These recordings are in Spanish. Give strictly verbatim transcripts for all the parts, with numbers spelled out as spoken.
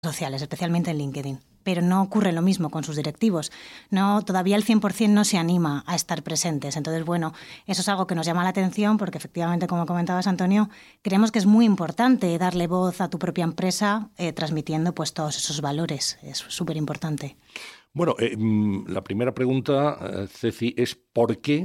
sociales, especialmente en LinkedIn. Pero no ocurre lo mismo con sus directivos. No, todavía el cien por ciento no se anima a estar presentes. Entonces, bueno, eso es algo que nos llama la atención porque efectivamente, como comentabas, Antonio, creemos que es muy importante darle voz a tu propia empresa eh, transmitiendo pues todos esos valores. Es súper importante. Bueno, eh, la primera pregunta, eh, Ceci, es ¿por qué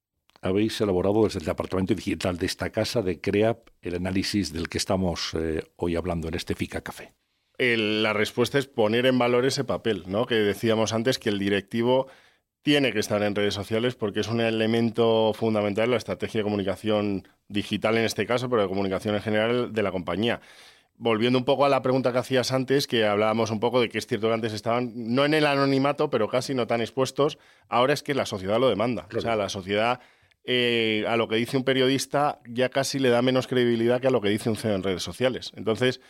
habéis elaborado desde el departamento digital de esta casa de CREAP el análisis del que estamos eh, hoy hablando en este FICA Café? El, la respuesta es poner en valor ese papel, ¿no? Que decíamos antes que el directivo tiene que estar en redes sociales porque es un elemento fundamental en la estrategia de comunicación digital en este caso, pero de comunicación en general de la compañía. Volviendo un poco a la pregunta que hacías antes, que hablábamos un poco de que es cierto que antes estaban, no en el anonimato, pero casi no tan expuestos, ahora es que la sociedad lo demanda. Claro. O sea, la sociedad eh, a lo que dice un periodista ya casi le da menos credibilidad que a lo que dice un C E O en redes sociales. Entonces,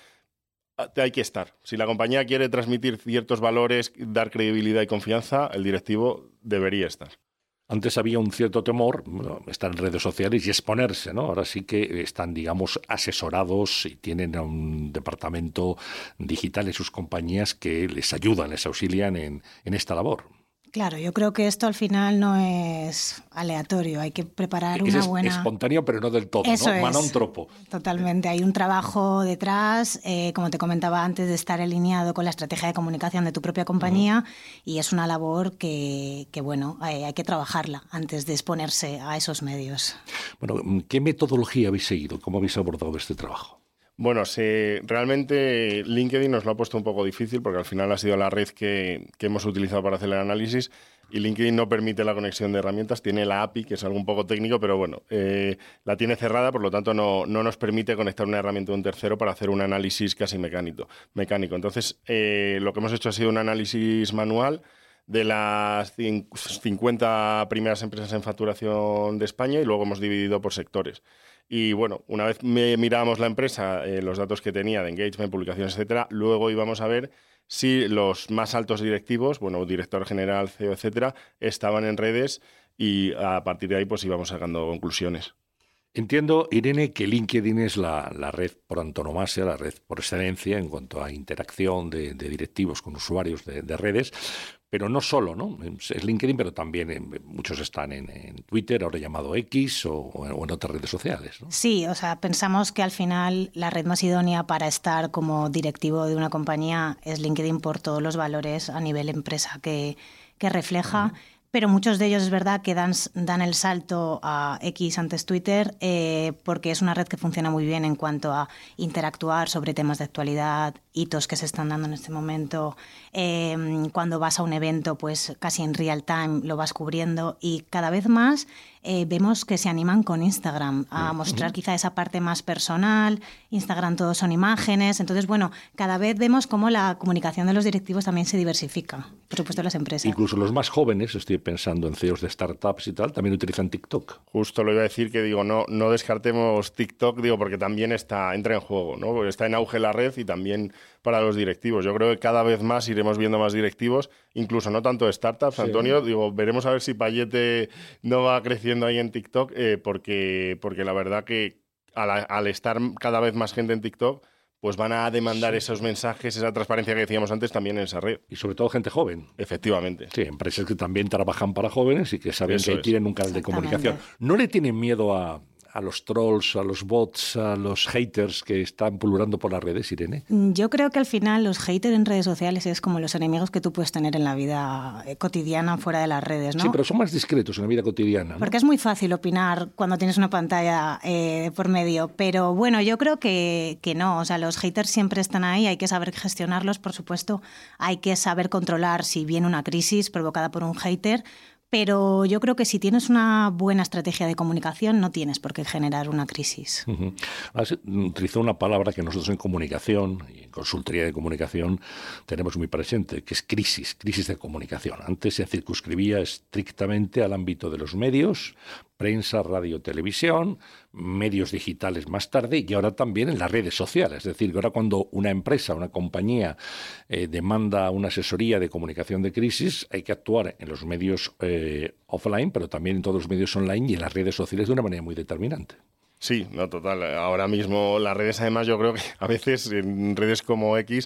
hay que estar. Si la compañía quiere transmitir ciertos valores, dar credibilidad y confianza, el directivo debería estar. Antes había un cierto temor, bueno, estar en redes sociales y exponerse, ¿no? Ahora sí que están, digamos, asesorados y tienen un departamento digital en sus compañías que les ayudan, les auxilian en, en esta labor. Claro, yo creo que esto al final no es aleatorio, hay que preparar es una buena... Es espontáneo, pero no del todo, Eso ¿no? Es. Manon tropo. Totalmente, hay un trabajo detrás, eh, como te comentaba antes, de estar alineado con la estrategia de comunicación de tu propia compañía uh-huh. y es una labor que, que bueno, hay, hay que trabajarla antes de exponerse a esos medios. Bueno, ¿qué metodología habéis seguido? ¿Cómo habéis abordado este trabajo? Bueno, se, realmente LinkedIn nos lo ha puesto un poco difícil porque al final ha sido la red que, que hemos utilizado para hacer el análisis y LinkedIn no permite la conexión de herramientas, tiene la A P I, que es algo un poco técnico, pero bueno, eh, la tiene cerrada, por lo tanto no, no nos permite conectar una herramienta de un tercero para hacer un análisis casi mecánico. mecánico. Entonces, eh, lo que hemos hecho ha sido un análisis manual de las cincuenta primeras empresas en facturación de España y luego hemos dividido por sectores. Y bueno, una vez me mirábamos la empresa, eh, los datos que tenía de engagement, publicaciones, etcétera, luego íbamos a ver si los más altos directivos, bueno, director general, C E O, etcétera, estaban en redes y a partir de ahí pues íbamos sacando conclusiones. Entiendo, Irene, que LinkedIn es la, la red por antonomasia, la red por excelencia en cuanto a interacción de, de directivos con usuarios de, de redes, pero no solo, ¿no? Es LinkedIn, pero también en, muchos están en, en Twitter, ahora llamado X, o, o en otras redes sociales, ¿no? Sí, o sea, pensamos que al final la red más idónea para estar como directivo de una compañía es LinkedIn por todos los valores a nivel empresa que, que refleja. Uh-huh. Pero muchos de ellos es verdad que dan, dan el salto a X antes Twitter eh, porque es una red que funciona muy bien en cuanto a interactuar sobre temas de actualidad, hitos que se están dando en este momento. Eh, cuando vas a un evento, pues casi en real time lo vas cubriendo y cada vez más eh, vemos que se animan con Instagram a mostrar quizá esa parte más personal. Instagram todo son imágenes. Entonces, bueno, cada vez vemos cómo la comunicación de los directivos también se diversifica, por supuesto, las empresas. Incluso los más jóvenes, estoy pensando en C E Os de startups y tal, también utilizan TikTok. Justo lo iba a decir, que digo, no, no descartemos TikTok, digo, porque también está, entra en juego, ¿no? Porque está en auge la red y también para los directivos. Yo creo que cada vez más iremos viendo más directivos, incluso no tanto de startups, sí. Antonio, digo, veremos a ver si Payete no va creciendo ahí en TikTok, eh, porque, porque la verdad que al, al estar cada vez más gente en TikTok, pues van a demandar sí. esos mensajes, esa transparencia que decíamos antes también en esa red. Y sobre todo gente joven. Efectivamente. Sí, empresas que también trabajan para jóvenes y que saben Eso que ahí tienen un canal de comunicación. ¿No le tienen miedo a, a los trolls, a los bots, a los haters que están pululando por las redes, Irene? Yo creo que al final los haters en redes sociales es como los enemigos que tú puedes tener en la vida cotidiana fuera de las redes, ¿no? Sí, pero son más discretos en la vida cotidiana, ¿no? Porque es muy fácil opinar cuando tienes una pantalla eh, por medio, pero bueno, yo creo que, que no, o sea, los haters siempre están ahí, hay que saber gestionarlos, por supuesto, hay que saber controlar si viene una crisis provocada por un hater. Pero yo creo que si tienes una buena estrategia de comunicación no tienes por qué generar una crisis. Uh-huh. Has utilizado una palabra que nosotros en comunicación y en consultoría de comunicación tenemos muy presente, que es crisis, crisis de comunicación. Antes se circunscribía estrictamente al ámbito de los medios, prensa, radio, televisión, medios digitales más tarde y ahora también en las redes sociales. Es decir, que ahora cuando una empresa, una compañía eh, demanda una asesoría de comunicación de crisis, hay que actuar en los medios eh, offline, pero también en todos los medios online y en las redes sociales de una manera muy determinante. Sí, no, total. Ahora mismo las redes, además, yo creo que a veces en redes como X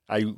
hay